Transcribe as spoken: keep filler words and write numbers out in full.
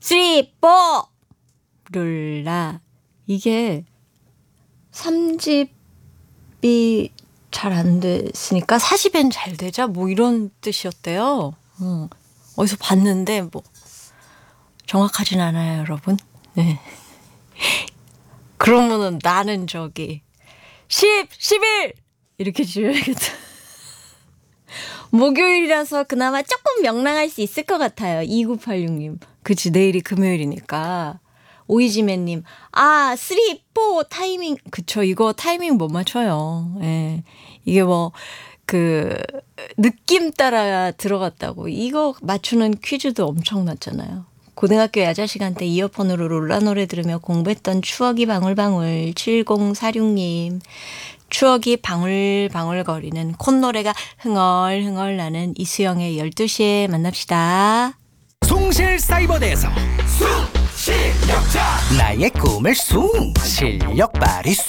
쓰리, 포! 룰라. 이게 삼 집이 잘 안 됐으니까 사 집엔 잘 되자 뭐 이런 뜻이었대요. 어. 어디서 봤는데 뭐 정확하진 않아요, 여러분. 네. 그러면은 나는 저기 십, 십일 이렇게 지어야겠다. 목요일이라서 그나마 조금 명랑할 수 있을 것 같아요. 이구팔육 님. 그치, 내일이 금요일이니까. 오이지맨님, 아, 쓰리, 포 타이밍. 그쵸, 이거 타이밍 못 맞춰요. 예. 이게 뭐, 그, 느낌 따라 들어갔다고. 이거 맞추는 퀴즈도 엄청났잖아요. 고등학교 야자 시간 때 이어폰으로 롤라 노래 들으며 공부했던 추억이 방울방울. 칠공사육 님. 추억이 방울방울거리는 콧노래가 흥얼흥얼 나는 이수영의 열두 시에 만납시다. 숭실사이버대에서 숭실력자 나의 꿈을 숭 실력 발휘 숭